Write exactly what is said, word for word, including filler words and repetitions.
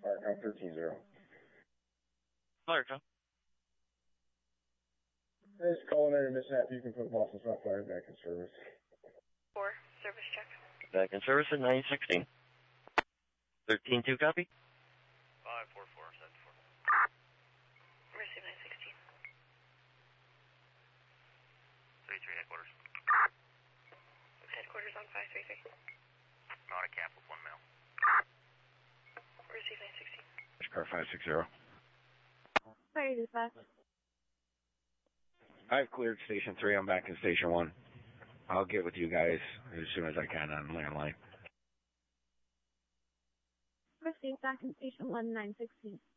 Fire count thirteen zero. Fire count. This culinary mishap, you can put Boston South Fire back in service. Four, service check. Back in service at nine sixteen. thirteen two, copy? five four four, seven four. Receive nine sixteen. three three headquarters. Headquarters on five three three. Not a cap with one male. Receive nine sixteen. Car five six zero. Fire dispatch. I've cleared Station three. I'm back in Station one. I'll get with you guys as soon as I can on landline. Received back in Station one, nine sixteen.